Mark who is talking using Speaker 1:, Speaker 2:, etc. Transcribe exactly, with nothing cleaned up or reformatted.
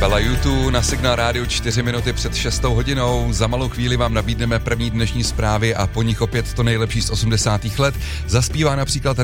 Speaker 1: Kapela U dva na Signál rádiu čtyři minuty před šestou hodinou. Za malou chvíli vám nabídneme první dnešní zprávy a po nich opět to nejlepší z osmdesátých let. Zaspívá například